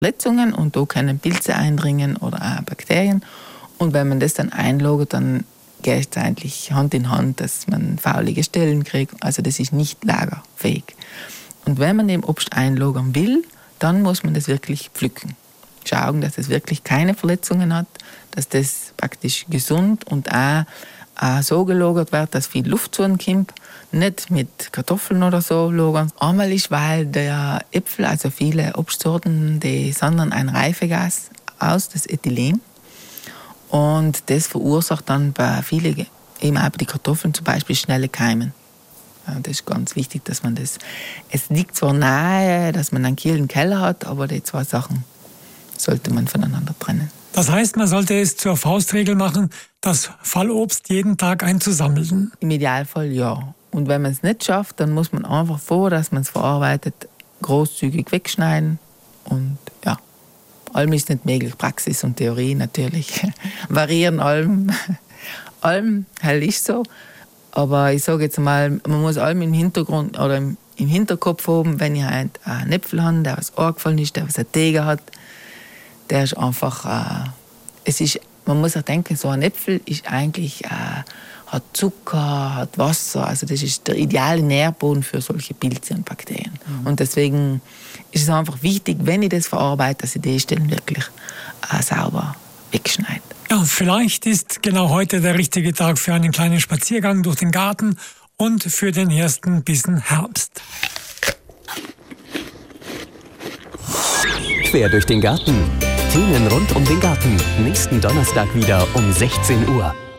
Verletzungen und da können Pilze eindringen oder auch Bakterien. Und wenn man das dann einlagert, dann geht es eigentlich Hand in Hand, dass man faulige Stellen kriegt. Also das ist nicht lagerfähig. Und wenn man eben Obst einlagern will, dann muss man das wirklich pflücken. Schauen, dass es wirklich keine Verletzungen hat, dass das praktisch gesund und auch so gelagert wird, dass viel Luft zukommt. Nicht mit Kartoffeln oder so lagern. Einmal ist, weil der Äpfel, also viele Obstsorten, die sondern ein Reifegas aus, das Ethylen. Und das verursacht dann bei vielen, eben auch bei den Kartoffeln zum Beispiel, schnelle Keimen. Ja, das ist ganz wichtig, dass man das... Es liegt zwar nahe, dass man einen kühlen Keller hat, aber die zwei Sachen sollte man voneinander trennen. Das heißt, man sollte es zur Faustregel machen, das Fallobst jeden Tag einzusammeln? Im Idealfall ja. Und wenn man es nicht schafft, dann muss man einfach dass man es verarbeitet, großzügig wegschneiden. Und ja, allem ist nicht möglich. Praxis und Theorie natürlich variieren allem. Allem halt ist so. Aber ich sage jetzt mal, man muss allem im Hintergrund oder im Hinterkopf haben, wenn ich einen Äpfel habe, der was angefallen ist, der was einen Teger hat, der ist einfach, man muss auch denken, so ein Äpfel ist eigentlich, hat Zucker, hat Wasser, also das ist der ideale Nährboden für solche Pilze und Bakterien. Und deswegen ist es einfach wichtig, wenn ich das verarbeite, dass ich die Stellen wirklich sauber wegschneide. Ja, vielleicht ist genau heute der richtige Tag für einen kleinen Spaziergang durch den Garten und für den ersten Bissen Herbst. Quer durch den Garten. Themen rund um den Garten. Nächsten Donnerstag wieder um 16 Uhr.